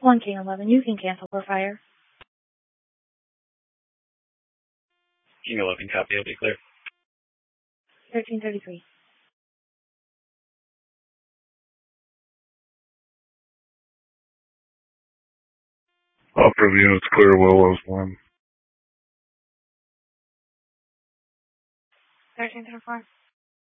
1 King 11, you can cancel for fire. King 11, copy, I'll be clear. 1333. Operative units clear, Willows 1. 1334.